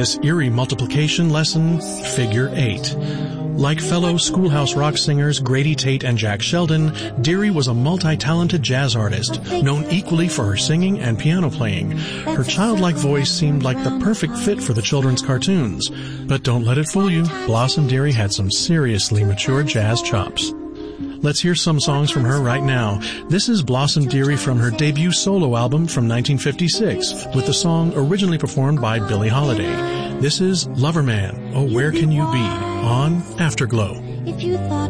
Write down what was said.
this eerie multiplication lesson, figure 8. Like fellow Schoolhouse Rock singers Grady Tate and Jack Sheldon, Deary was a multi-talented jazz artist, known equally for her singing and piano playing. Her childlike voice seemed like the perfect fit for the children's cartoons. But don't let it fool you, Blossom Deary had some seriously mature jazz chops. Let's hear some songs from her right now. This is Blossom Deary from her debut solo album from 1956, with the song originally performed by Billie Holiday. This is Loverman, Oh Where Can You Be, on Afterglow. If you thought